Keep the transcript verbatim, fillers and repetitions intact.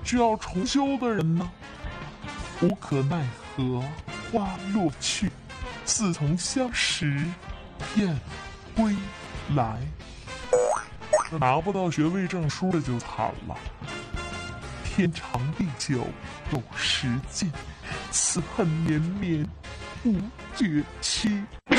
需要重修的人呢？无可奈何花落去，似曾相识燕归来。拿不到学位证书的就惨了。天长地久有时尽，此恨绵绵无绝期。